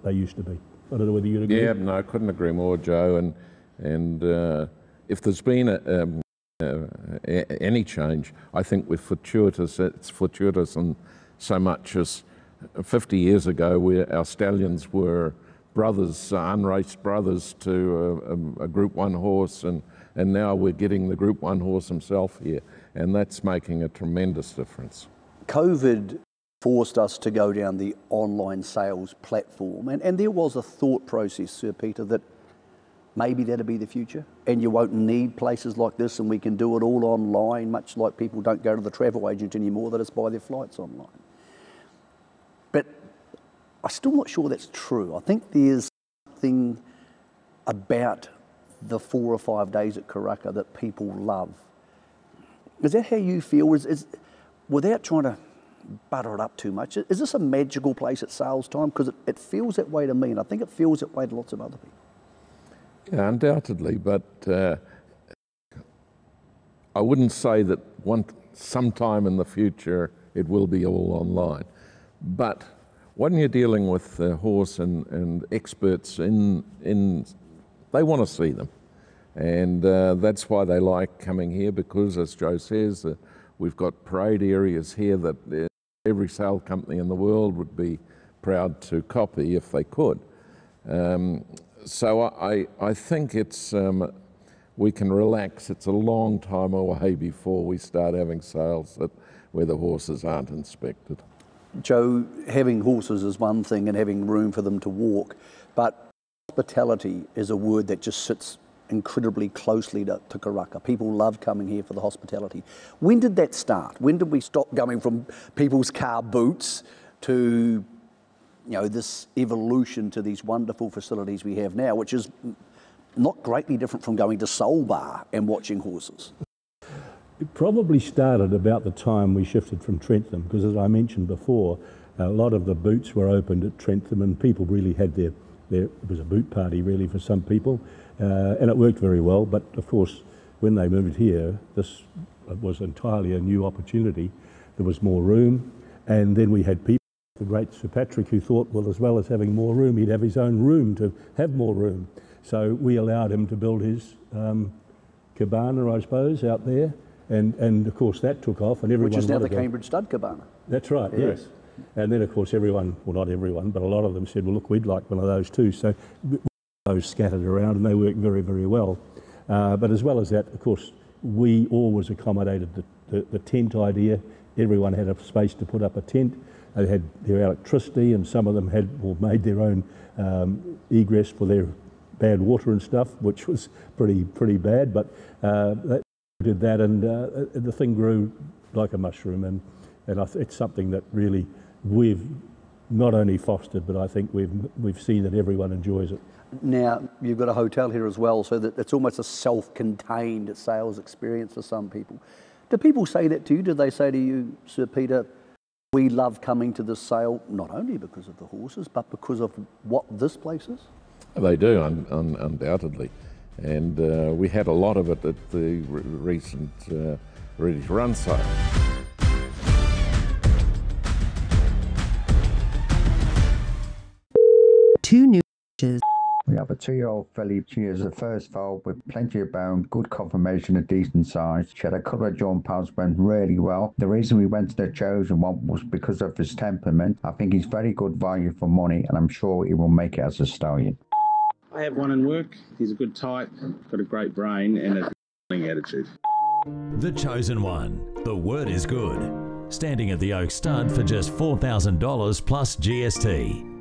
they used to be. I don't know whether you'd agree. Yeah, no, I couldn't agree more, Joe. And if there's been any change, I think with fortuitous, it's fortuitous in so much as 50 years ago where our stallions were brothers, unraced brothers to a Group 1 horse, and now we're getting the Group 1 horse himself here, and that's making a tremendous difference. COVID forced us to go down the online sales platform, and there was a thought process, Sir Peter, that maybe that'll be the future, and you won't need places like this, and we can do it all online, much like people don't go to the travel agent anymore, they just buy their flights online. But I'm still not sure that's true. I think there's something about the 4 or 5 days at Karaka that people love. Is that how you feel? Is without trying to butter it up too much, is this a magical place at sales time? Because it feels that way to me, and I think it feels that way to lots of other people. Yeah, undoubtedly, but I wouldn't say that sometime in the future it will be all online. But when you're dealing with a horse and experts they want to see them. And that's why they like coming here, because as Joe says, we've got parade areas here that every sale company in the world would be proud to copy if they could. So I think it's we can relax. It's a long time away before we start having sales where the horses aren't inspected. Joe, having horses is one thing and having room for them to walk, but hospitality is a word that just sits incredibly closely to Karaka. People love coming here for the hospitality. When did that start? When did we stop going from people's car boots to this evolution to these wonderful facilities we have now, which is not greatly different from going to Soul Bar and watching horses? It probably started about the time we shifted from Trentham, because as I mentioned before, a lot of the boots were opened at Trentham and people really had it was a boot party really for some people, and it worked very well. But of course, when they moved here, this was entirely a new opportunity. There was more room, and then we had people, the great Sir Patrick, who thought, well, as well as having more room, he'd have his own room to have more room. So we allowed him to build his cabana, I suppose, out there. And of course that took off, and everyone... Which is now the Cambridge Stud Cabana. That's right, yes. And then of course everyone, well not everyone, but a lot of them said, well look, we'd like one of those too. So those scattered around and they work very, very well. But as well as that, of course, we always accommodated the tent idea. Everyone had a space to put up a tent. They had their electricity, and some of them made their own egress for their bad water and stuff, which was pretty bad, but they did that, and the thing grew like a mushroom, and it's something that really we've not only fostered, but I think we've seen that everyone enjoys it. Now, you've got a hotel here as well, so that it's almost a self-contained sales experience for some people. Do people say that to you? Do they say to you, Sir Peter, we love coming to this sale, not only because of the horses, but because of what this place is? They do, undoubtedly. And we had a lot of it at the recent Ready to Run sale. 2 new bitches. We have a 2-year-old filly. She is the first foal with plenty of bone, good conformation, a decent size. She had a couple of jump pads, went really well. The reason we went to the chosen one was because of his temperament. I think he's very good value for money, and I'm sure he will make it as a stallion. I have one in work. He's a good type, got a great brain and a winning attitude. The Chosen One. The word is good. Standing at the Oak Stud for just $4,000 plus GST.